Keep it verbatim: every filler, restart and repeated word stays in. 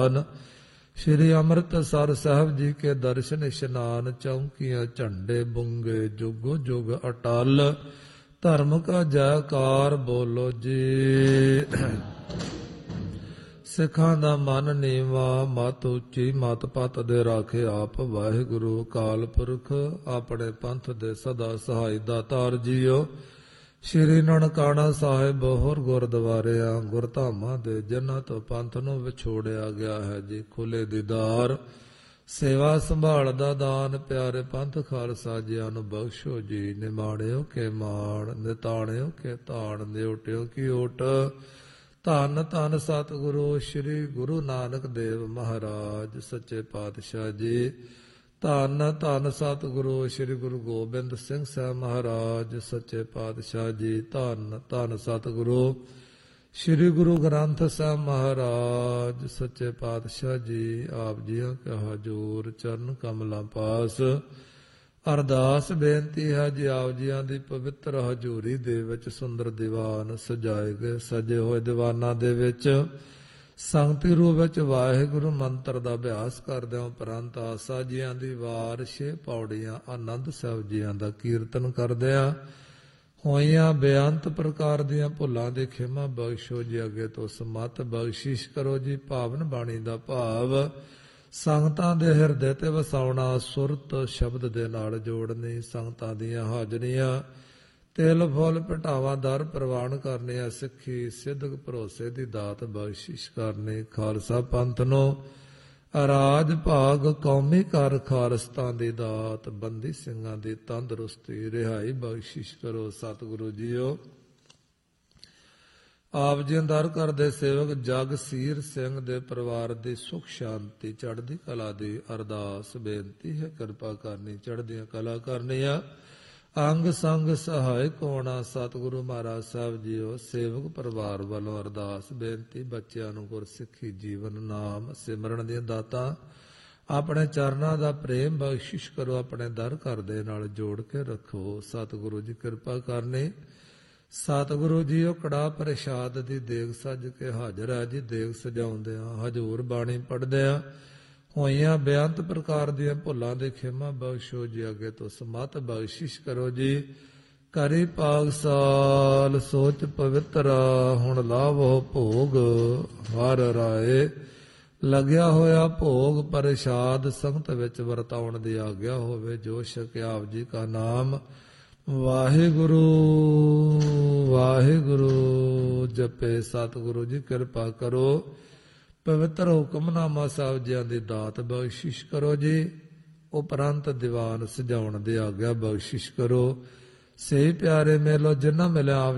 ਦੀਵਾਨ। ਸ਼੍ਰੀ ਅੰਮ੍ਰਿਤਸਰ ਸਾਹਿਬ ਜੀ ਕੇ ਦਰਸ਼ਨ ਇਸ਼ਨਾਨ, ਚੌਂਕੀਆਂ ਝੰਡੇ ਬੁੰਗੇ ਜੁਗੋ ਜੁਗ ਅਟਲ। ਧਰਮ ਕਾ ਜੈਕਾਰ ਬੋਲੋ ਜੀ। ਸਿੱਖਾਂ ਦਾ ਮਨ ਨੀਵਾ, ਮਤ ਉੱਚੀ, ਮਤ ਪਤ ਦੇ ਰਾਖੇ ਆਪ। ਵਾਹਿਗੁਰੂ ਅਕਾਲ ਪੁਰਖ ਆਪਣੇ ਪੰਥ ਦੇ ਸਦਾ ਸਹਾਈ ਦਾਤਾਰ ਜੀਓ। ਸ਼੍ਰੀ ਨਨਕਾਣਾ ਸਾਹਿਬ ਹੋਰ ਗੁਰਦੁਆਰਿਆਂ ਗੁਰਧਾਮਾਂ ਦੇ ਜਿਨ੍ਹਾਂ ਤੋਂ ਪੰਥ ਨੂੰ ਵਿਛੋੜਿਆ ਗਿਆ ਹੈ ਜੀ, ਖੁੱਲੇ ਦੀਦਾਰ ਸੇਵਾ ਸੰਭਾਲ ਦਾ ਦਾਨ। ਪਿਆਰੇ ਪੰਥ ਖਾਲਸਾ ਜੀਆਂ ਨੂੰ ਬਖਸ਼ੋ ਜੀ। ਨਿਮਾਣਿਓ ਕੇ ਮਾਣ, ਨਿਤਾਣਿਓ ਕੇ ਤਾਣ, ਨਿਉਟਿਓ ਕੀ ਓਟ। ਧੰਨ ਧੰਨ ਸਤਿਗੁਰੂ ਸ਼੍ਰੀ ਗੁਰੂ ਨਾਨਕ ਦੇਵ ਮਹਾਰਾਜ ਸੱਚੇ ਪਾਤਸ਼ਾਹ ਜੀ। ਧੰਨ ਧੰਨ ਸਤਿਗੁਰੂ ਸ਼੍ਰੀ ਗੁਰੂ ਗੋਬਿੰਦ ਸਿੰਘ ਸਾਹਿਬ ਮਹਾਰਾਜ ਸੱਚੇ ਪਾਤਸ਼ਾਹ ਜੀ। ਧੰਨ ਧੰਨ ਸਤਿਗੁਰੂ ਸ਼੍ਰੀ ਗੁਰੂ ਗ੍ਰੰਥ ਸਾਹਿਬ ਮਹਾਰਾਜ ਸੱਚੇ ਪਾਤਸ਼ਾਹ ਜੀ। ਆਪ ਜੀਆਂ ਕਾ ਹਜ਼ੂਰ ਚਰਨ ਕਮਲਾਂ ਪਾਸ ਅਰਦਾਸ ਬੇਨਤੀ ਹੈ ਜੀ। ਆਪ ਜੀਆਂ ਦੀ ਪਵਿੱਤਰ ਹਜ਼ੂਰੀ ਦੇ ਵਿੱਚ ਸੁੰਦਰ ਦੀਵਾਨ ਸਜਾਏ ਗਏ। ਸਜੇ ਹੋਏ ਦੀਵਾਨਾਂ ਦੇ ਵਿੱਚ ਸੰਗਤੀ ਰੂਪ ਵਿੱਚ ਵਾਹਿਗੁਰੂ ਮੰਤਰ ਦਾ ਅਭਿਆਸ ਕਰਦਿਆਂ ਉਪਰੰਤ ਆਸਾ ਜੀਆਂ ਦੀ ਵਾਰ ਛੇ ਪੌੜੀਆਂ ਆਨੰਦ ਸਾਹਿਬ ਜੀਆਂ ਦਾ ਕੀਰਤਨ ਕਰਦਿਆਂ ਹੋਈਆਂ ਬੇਅੰਤ ਪ੍ਰਕਾਰ ਦੀਆਂ ਭੁੱਲਾਂ ਦੀ ਖਿਮਾ ਬਖਸ਼ੋ ਜੀ। ਅੱਗੇ ਤੋਂ ਸਮਤ ਬਖਸ਼ਿਸ਼ ਕਰੋ ਜੀ। ਭਾਵਨ ਬਾਣੀ ਦਾ ਭਾਵ ਸੰਗਤਾਂ ਦੇ ਹਿਰਦੇ ਤੇ ਵਸਾਉਣਾ, ਸੁਰਤ ਸ਼ਬਦ ਦੇ ਨਾਲ ਜੋੜਨੀ, ਸੰਗਤਾਂ ਦੀਆਂ ਹਾਜ਼ਰੀਆਂ ਤਿਲ ਫੁੱਲ ਭਟਾਵਾਂ ਦਰ ਪ੍ਰਵਾਨ ਕਰਨੀਆਂ, ਸਿੱਖੀ ਸਿੱਧਕ ਭਰੋਸੇ ਦੀ ਦਾਤ ਬਖਸ਼ਿਸ਼ ਕਰਨੀ। ਖਾਲਸਾ ਪੰਥ ਨੂੰ ਰਾਜ ਭਾਗ ਕੌਮੀ ਕਰ ਖਾਲਸਤਾਂ ਦੀ ਦਾਤ, ਬੰਦੀ ਸਿੰਘਾਂ ਦੀ ਤੰਦਰੁਸਤੀ ਰਿਹਾਈ ਬਖਸ਼ਿਸ਼ ਕਰੋ। ਸਤਿਗੁਰੂ ਜੀਓ ਆਪ ਜੀ ਦਰ ਕਰਦੇ ਸੇਵਕ ਜਗਸੀਰ ਸਿੰਘ ਦੇ ਪਰਿਵਾਰ ਦੀ ਸੁਖ ਸ਼ਾਂਤੀ ਚੜ੍ਹਦੀ ਕਲਾ ਦੀ ਅਰਦਾਸ ਬੇਨਤੀ ਹੈ। ਕਿਰਪਾ ਕਰਨੀ, ਚੜ੍ਹਦੀਆਂ ਕਲਾ ਕਰਨੀਆਂ, ਅੰਗ ਸੰਗ ਸਹਾਇਕ ਹੋਣਾ। ਸਤਿਗੁਰੂ ਮਹਾਰਾਜ ਸਾਹਿਬ ਜੀਓ ਸੇਵਕ ਪਰਿਵਾਰ ਵੱਲੋਂ ਅਰਦਾਸ ਬੇਨਤੀ, ਬੱਚਿਆਂ ਨੂੰ ਗੁਰਸਿੱਖੀ ਜੀਵਨ ਨਾਮ ਸਿਮਰਨ ਦੀਆਂ ਦਾਤਾਂ, ਆਪਣੇ ਚਰਨਾਂ ਦਾ ਪ੍ਰੇਮ ਬਖਸ਼ਿਸ਼ ਕਰੋ। ਆਪਣੇ ਦਰ ਘਰ ਦੇ ਨਾਲ ਜੋੜ ਕੇ ਰੱਖੋ। ਸਤਿਗੁਰੂ ਜੀ ਕਿਰਪਾ ਕਰਨੀ। ਸਤਿਗੁਰੂ ਜੀਓ ਕੜਾਹ ਪ੍ਰਸ਼ਾਦ ਦੀ ਦੇਗ ਸੱਜ ਕੇ ਹਾਜ਼ਰ ਹੈ ਜੀ। ਦੇਗ ਸਜਾਉਂਦਿਆਂ ਹਜ਼ੂਰ ਬਾਣੀ ਪੜ੍ਹਦਿਆਂ ਹੋਈਆਂ ਬੇਅੰਤ ਪ੍ਰਕਾਰ ਦੀਆਂ ਭੁੱਲਾਂ ਦੇ ਖਿਮਾ ਬਖਸ਼ੋ ਜੀ। ਅੱਗੇ ਤੋਂ ਸਮਤ ਬਖਸ਼ਿਸ਼ ਕਰੋ ਜੀ। ਕਰੀ ਪਾਗਸਾਲ ਸੋਚ ਪਵਿੱਤਰਾ, ਹੁਣ ਲਾਵੋ ਭੋਗ ਹਰ ਰਾਏ। ਲੱਗਿਆ ਹੋਇਆ ਭੋਗ ਪ੍ਰਸ਼ਾਦ ਸੰਗਤ ਵਿੱਚ ਵਰਤਾਉਣ ਦੀ ਆਗਿਆ ਹੋਵੇ। ਜੋ ਛਕਿਆ ਆਪ ਜੀ ਕਾ ਨਾਮ ਵਾਹਿਗੁਰੂ ਵਾਹਿਗੁਰੂ ਜਪੇ। ਸਤਿਗੁਰੂ ਜੀ ਕਿਰਪਾ ਕਰੋ। ਪਵਿੱਤਰ ਹੁਕਮਨਾਮਾ ਸਾਹਿਬ ਜੀਆਂ ਦੀ ਦਾਤ ਬਖਸ਼ਿਸ਼ ਕਰੋ ਜੀ। ਉਪਰੰਤ ਦੀਵਾਨ ਸਜਾਉਣ ਦੀ ਆਗਿਆ ਬਖਸ਼ਿਸ਼ ਕਰੋ। ਸਹੀ ਪਿਆਰੇ ਮੇਲੋ ਜਿਨ੍ਹਾਂ ਮਿਲਿਆ ਆਪ